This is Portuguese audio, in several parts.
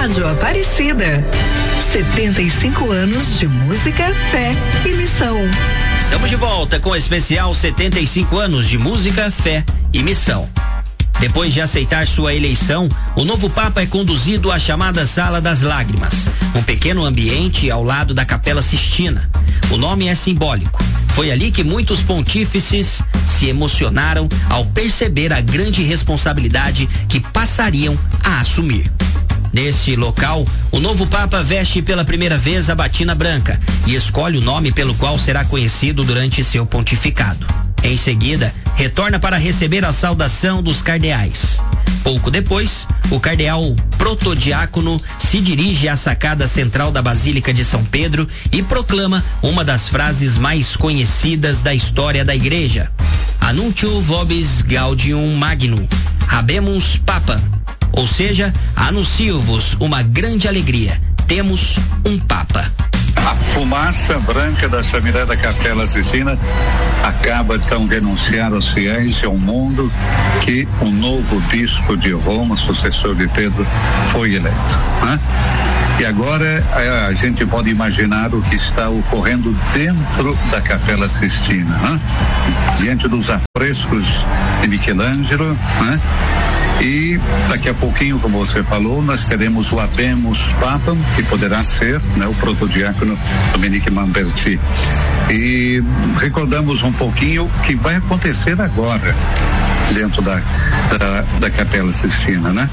Rádio Aparecida. 75 anos de música, fé e missão. Estamos de volta com o especial 75 anos de música, fé e missão. Depois de aceitar sua eleição, o novo Papa é conduzido à chamada Sala das Lágrimas, um pequeno ambiente ao lado da Capela Sistina. O nome é simbólico. Foi ali que muitos pontífices se emocionaram ao perceber a grande responsabilidade que passariam a assumir. Nesse local, o novo Papa veste pela primeira vez a batina branca e escolhe o nome pelo qual será conhecido durante seu pontificado. Em seguida, retorna para receber a saudação dos cardeais. Pouco depois, o cardeal protodiácono se dirige à sacada central da Basílica de São Pedro e proclama uma das frases mais conhecidas da história da Igreja: Annuncio vobis gaudium magnum, habemus Papa. Ou seja, anuncio-vos uma grande alegria. Temos um Papa. A fumaça branca da chaminé da Capela Sistina acaba então de denunciar aos fiéis e ao mundo que o novo bispo de Roma, sucessor de Pedro, foi eleito, né? E agora a gente pode imaginar o que está ocorrendo dentro da Capela Sistina, né? Diante dos afrescos de Michelangelo, né? E daqui a pouquinho, como você falou, nós teremos o Habemus Papam, que poderá ser, né, o protodiácono Dominique Mamberti. E recordamos um pouquinho o que vai acontecer agora dentro da Capela Sistina, né?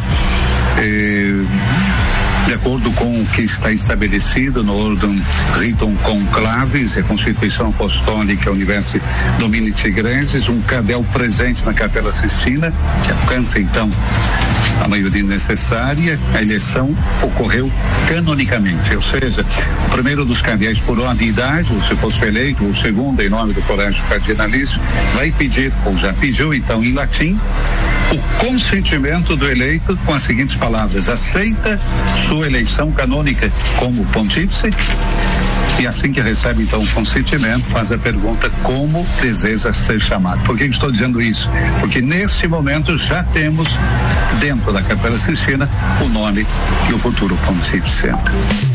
De acordo com o que está estabelecido no Ordem Ritum Conclavis, a Constituição Apostólica Universi Dominici Grandes, um cardeal presente na Capela Sistina, que alcança então a maioria necessária, a eleição ocorreu canonicamente, ou seja, o primeiro dos cardeais por ordem de idade, ou se fosse eleito, o segundo em nome do Colégio Cardinalício, vai pedir, ou já pediu então em latim, o consentimento do eleito com as seguintes palavras: aceita sua eleição canônica como pontífice? E assim que recebe então o consentimento, faz a pergunta como deseja ser chamado. Por que estou dizendo isso? Porque nesse momento já temos dentro da Capela Sistina o nome do futuro pontífice.